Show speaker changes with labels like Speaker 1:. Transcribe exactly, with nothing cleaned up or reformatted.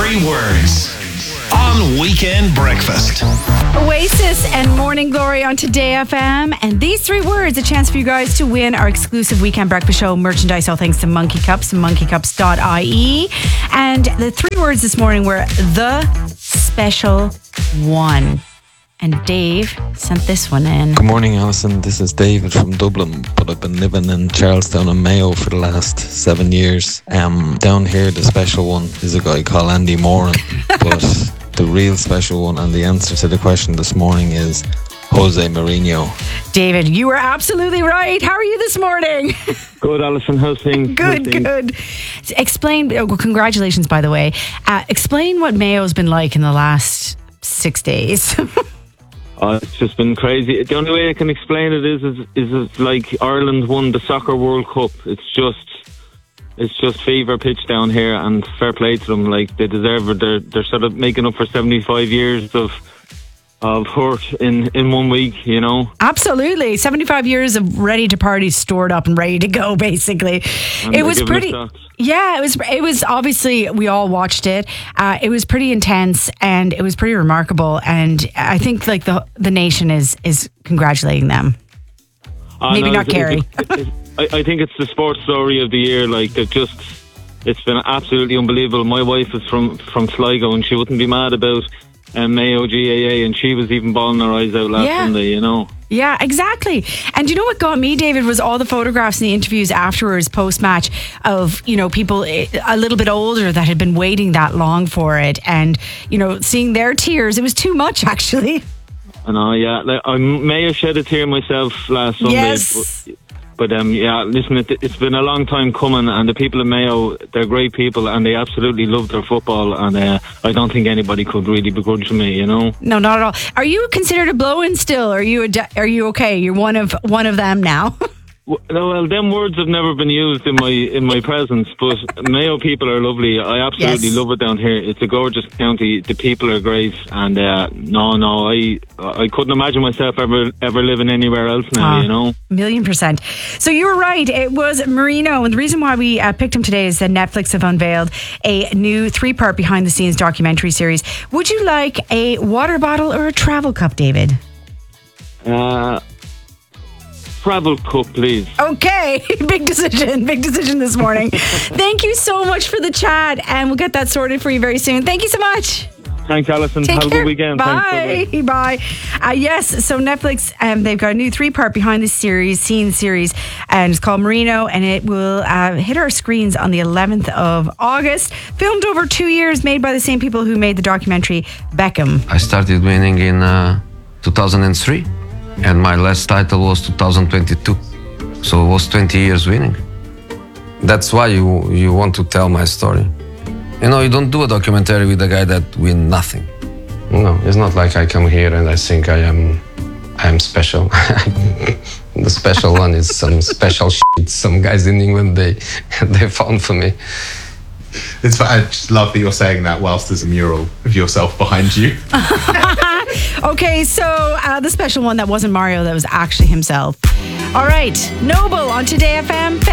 Speaker 1: three words on Weekend Breakfast.
Speaker 2: Oasis and Morning Glory on Today F M. And these three words, a chance for you guys to win our exclusive Weekend Breakfast Show merchandise, all thanks to Monkey Cups, monkey cups dot I E. And the three words this morning were the special one. And Dave sent this one in.
Speaker 3: Good morning, Alison. This is David from Dublin, but I've been living in Charlestown and Mayo for the last seven years. Um, down here, the special one is a guy called Andy Moran, but the real special one and the answer to the question this morning is Jose Mourinho.
Speaker 2: David, you were absolutely right. How are you this morning?
Speaker 4: Good, Alison. How's things?
Speaker 2: Good,
Speaker 4: How's things?
Speaker 2: good. Explain, oh, well, congratulations, by the way. Uh, explain what Mayo's been like in the last six days.
Speaker 4: Oh, it's just been crazy. The only way I can explain it is, is, is it's like Ireland won the Soccer World Cup. It's just, it's just fever pitch down here, and fair play to them. Like, they deserve it. They're, they're sort of making up for seventy-five years of of hurt in, in one week, you know.
Speaker 2: Absolutely. seventy-five years of ready to party stored up and ready to go, basically.
Speaker 4: And
Speaker 2: it was
Speaker 4: they're giving
Speaker 2: pretty...
Speaker 4: it shots.
Speaker 2: Yeah, it was It was obviously, we all watched it. Uh, it was pretty intense and it was pretty remarkable. And I think like the the nation is, is congratulating them.
Speaker 4: Uh,
Speaker 2: Maybe
Speaker 4: no,
Speaker 2: not
Speaker 4: it's-
Speaker 2: Kerry.
Speaker 4: it's- it's- I, I think it's the sports story of the year. Like, they've just... It's been absolutely unbelievable. My wife is from, from Sligo, and she wouldn't be mad about um, Mayo G A A, and she was even bawling her eyes out last
Speaker 2: Yeah.
Speaker 4: Sunday, you know.
Speaker 2: Yeah, exactly. And you know what got me, David, was all the photographs and the interviews afterwards, post-match, of, you know, people a little bit older that had been waiting that long for it. And, you know, seeing their tears, it was too much, actually.
Speaker 4: I know, yeah. Like, I may have shed a tear myself last Sunday.
Speaker 2: Yes.
Speaker 4: But, but um, yeah, listen, it, it's been a long time coming, and the people in Mayo, they're great people, and they absolutely love their football, and uh, I don't think anybody could really begrudge me, you know.
Speaker 2: No, not at all. Are you considered a blow-in still? Are you a de- are you okay? You're one of one of them now.
Speaker 4: Well, well, them words have never been used in my in my presence, but Mayo people are lovely. I absolutely
Speaker 2: Yes.
Speaker 4: love it down here. It's a gorgeous county. The people are great, and uh, no, no, I I couldn't imagine myself ever ever living anywhere else now.
Speaker 2: Ah.
Speaker 4: You know.
Speaker 2: Million percent. So you were right. It was Mourinho. And the reason why we uh, picked him today is that Netflix have unveiled a new three-part behind-the-scenes documentary series. Would you like a water bottle or a travel cup, David?
Speaker 4: Uh, travel cup, please.
Speaker 2: Okay. Big decision. Big decision this morning. Thank you so much for the chat. And we'll get that sorted for you very soon. Thank you so much.
Speaker 4: Thanks, Alison.
Speaker 2: Take
Speaker 4: Have a
Speaker 2: care.
Speaker 4: good weekend.
Speaker 2: Bye.
Speaker 4: Thanks.
Speaker 2: Bye. Uh, yes, so Netflix, um, they've got a new three-part behind the series, scene series, and it's called Marino, and it will uh, hit our screens on the eleventh of August. Filmed over two years, made by the same people who made the documentary Beckham.
Speaker 5: I started winning in uh, two thousand three, and my last title was two thousand twenty-two. So it was twenty years winning. That's why you you want to tell my story. You know, you don't do a documentary with a guy that win nothing. No, it's not like I come here and I think I am I am special. The special one is some special shit some guys in England they they found for me.
Speaker 6: It's, I just love that you're saying that whilst there's a mural of yourself behind you.
Speaker 2: Okay, so uh, the special one that wasn't Mario, that was actually himself. All right, Noble on Today F M.